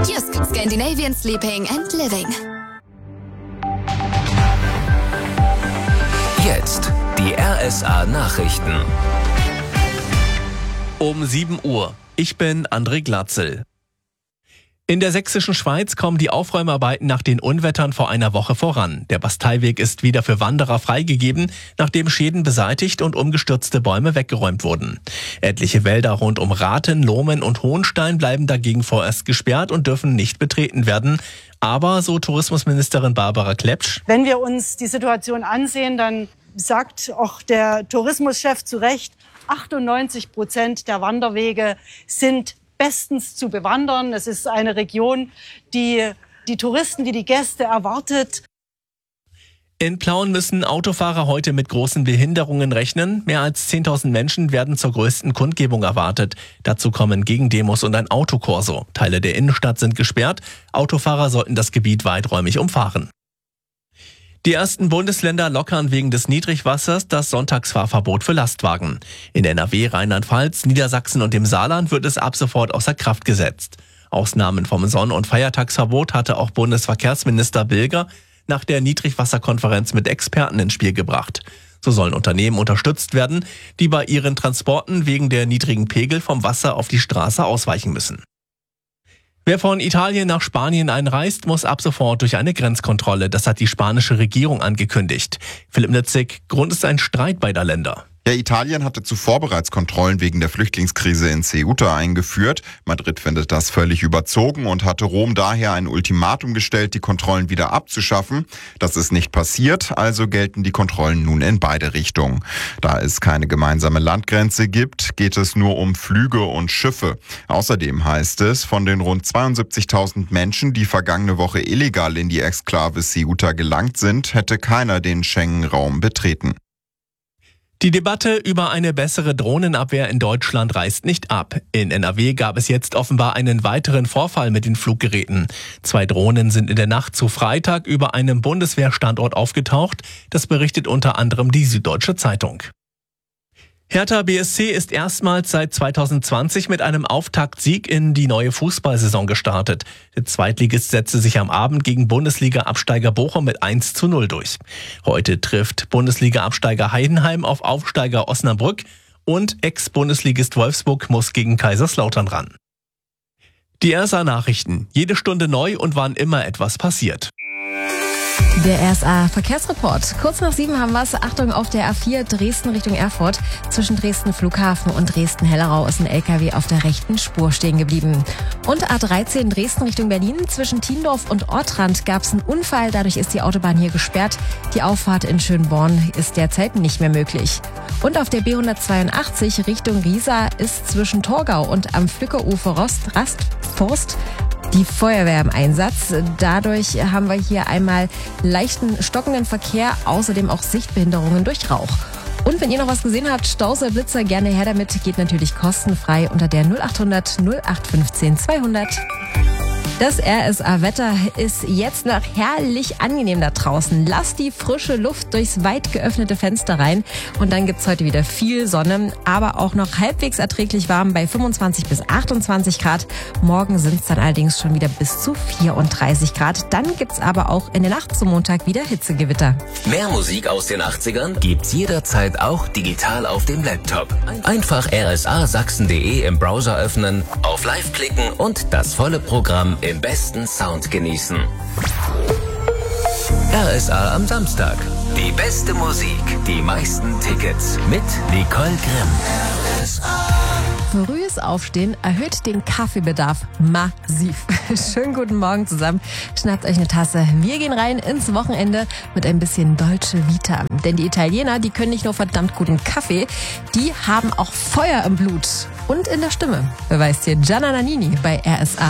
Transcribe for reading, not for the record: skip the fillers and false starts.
Jysk, Scandinavian Sleeping and Living. Jetzt die RSA Nachrichten. Um 7 Uhr. Ich bin André Glatzel. In der sächsischen Schweiz kommen die Aufräumarbeiten nach den Unwettern vor einer Woche voran. Der Basteiweg ist wieder für Wanderer freigegeben, nachdem Schäden beseitigt und umgestürzte Bäume weggeräumt wurden. Etliche Wälder rund um Rathen, Lohmen und Hohenstein bleiben dagegen vorerst gesperrt und dürfen nicht betreten werden. Aber, so Tourismusministerin Barbara Klepsch, wenn wir uns die Situation ansehen, dann sagt auch der Tourismuschef zu Recht, 98% der Wanderwege sind bestens zu bewandern. Es ist eine Region, die die Touristen, die Gäste erwartet. In Plauen müssen Autofahrer heute mit großen Behinderungen rechnen. Mehr als 10.000 Menschen werden zur größten Kundgebung erwartet. Dazu kommen Gegendemos und ein Autokorso. Teile der Innenstadt sind gesperrt. Autofahrer sollten das Gebiet weiträumig umfahren. Die ersten Bundesländer lockern wegen des Niedrigwassers das Sonntagsfahrverbot für Lastwagen. In NRW, Rheinland-Pfalz, Niedersachsen und dem Saarland wird es ab sofort außer Kraft gesetzt. Ausnahmen vom Sonn- und Feiertagsverbot hatte auch Bundesverkehrsminister Bilger nach der Niedrigwasserkonferenz mit Experten ins Spiel gebracht. So sollen Unternehmen unterstützt werden, die bei ihren Transporten wegen der niedrigen Pegel vom Wasser auf die Straße ausweichen müssen. Wer von Italien nach Spanien einreist, muss ab sofort durch eine Grenzkontrolle. Das hat die spanische Regierung angekündigt. Philipp Nitzig, Grund ist ein Streit beider Länder. Ja, Italien hatte zuvor bereits Kontrollen wegen der Flüchtlingskrise in Ceuta eingeführt. Madrid findet das völlig überzogen und hatte Rom daher ein Ultimatum gestellt, die Kontrollen wieder abzuschaffen. Das ist nicht passiert, also gelten die Kontrollen nun in beide Richtungen. Da es keine gemeinsame Landgrenze gibt, geht es nur um Flüge und Schiffe. Außerdem heißt es, von den rund 72.000 Menschen, die vergangene Woche illegal in die Exklave Ceuta gelangt sind, hätte keiner den Schengen-Raum betreten. Die Debatte über eine bessere Drohnenabwehr in Deutschland reißt nicht ab. In NRW gab es jetzt offenbar einen weiteren Vorfall mit den Fluggeräten. 2 Drohnen sind in der Nacht zu Freitag über einem Bundeswehrstandort aufgetaucht. Das berichtet unter anderem die Süddeutsche Zeitung. Hertha BSC ist erstmals seit 2020 mit einem Auftaktsieg in die neue Fußballsaison gestartet. Der Zweitligist setzte sich am Abend gegen Bundesliga-Absteiger Bochum mit 1:0 durch. Heute trifft Bundesliga-Absteiger Heidenheim auf Aufsteiger Osnabrück und Ex-Bundesligist Wolfsburg muss gegen Kaiserslautern ran. Die RSA Nachrichten. Jede Stunde neu und wann immer etwas passiert. Der RSA Verkehrsreport. Kurz nach 7 haben wir es. Achtung, auf der A4 Dresden Richtung Erfurt. Zwischen Dresden Flughafen und Dresden-Hellerau ist ein LKW auf der rechten Spur stehen geblieben. Und A13 Dresden Richtung Berlin. Zwischen Tiendorf und Ortrand gab es einen Unfall. Dadurch ist die Autobahn hier gesperrt. Die Auffahrt in Schönborn ist derzeit nicht mehr möglich. Und auf der B182 Richtung Riesa ist zwischen Torgau und am Flückerufer Rastforst die Feuerwehr im Einsatz. Dadurch haben wir hier einmal leichten stockenden Verkehr, außerdem auch Sichtbehinderungen durch Rauch. Und wenn ihr noch was gesehen habt, Staus oder Blitzer, gerne her damit. Geht natürlich kostenfrei unter der 0800 0815 200. Das RSA-Wetter ist jetzt noch herrlich angenehm da draußen. Lasst die frische Luft durchs weit geöffnete Fenster rein. Und dann gibt's heute wieder viel Sonne, aber auch noch halbwegs erträglich warm bei 25 bis 28 Grad. Morgen sind's dann allerdings schon wieder bis zu 34 Grad. Dann gibt's aber auch in der Nacht zum Montag wieder Hitzegewitter. Mehr Musik aus den 80ern gibt's jederzeit auch digital auf dem Laptop. Einfach rsasachsen.de im Browser öffnen, auf Live klicken und das volle Programm im besten Sound genießen. RSA am Samstag. Die beste Musik, die meisten Tickets mit Nicole Grimm. RSA. Frühes Aufstehen erhöht den Kaffeebedarf massiv. Schönen guten Morgen zusammen. Schnappt euch eine Tasse. Wir gehen rein ins Wochenende mit ein bisschen Dolce Vita. Denn die Italiener, die können nicht nur verdammt guten Kaffee, die haben auch Feuer im Blut und in der Stimme. Beweist hier Gianna Nannini bei RSA.